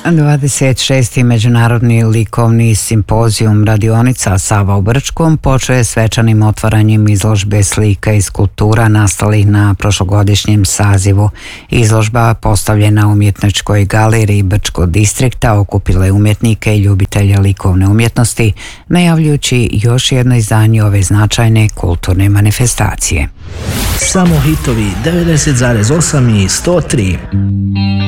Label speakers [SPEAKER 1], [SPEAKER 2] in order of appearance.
[SPEAKER 1] 26. Međunarodni likovni simpozijum radionica Sava u Brčkom počeo je svečanim otvaranjem izložbe slika i skulptura nastalih na prošlogodišnjem sazivu. Izložba, postavljena u umjetničkoj galeriji Brčkog distrikta, okupila je umjetnike i ljubitelje likovne umjetnosti, najavljujući još jedno izdanje ove značajne kulturne manifestacije.
[SPEAKER 2] Samo hitovi 90,8 i 103.